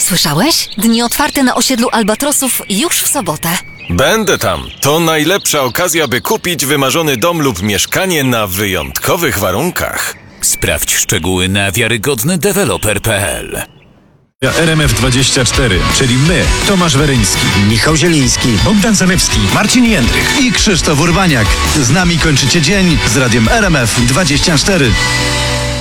Słyszałeś? Dni otwarte na osiedlu Albatrosów już w sobotę. Będę tam. To najlepsza okazja, by kupić wymarzony dom lub mieszkanie na wyjątkowych warunkach. Sprawdź szczegóły na wiarygodnydeweloper.pl. RMF24, czyli my, Tomasz Weryński, Michał Zieliński, Bogdan Zanewski, Marcin Jędrych i Krzysztof Urbaniak. Z nami kończycie dzień z radiem RMF24.